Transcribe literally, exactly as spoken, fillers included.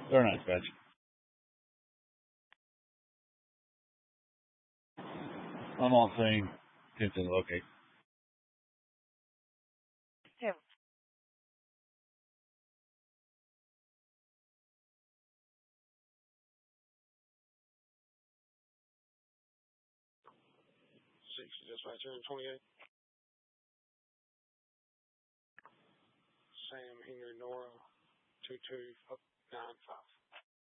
Very nice badge. I'm all saying Tintin, okay. Tim. Six, dispatch here in twenty-eight. Sam Henry Nora, two two nine five.